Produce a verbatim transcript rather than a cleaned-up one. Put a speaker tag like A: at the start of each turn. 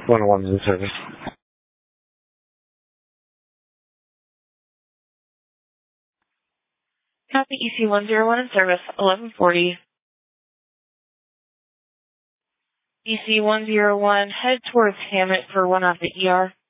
A: one oh one in service.
B: Copy E C one zero one in service, eleven forty. E C one zero one, head towards Hammett for one off the E R.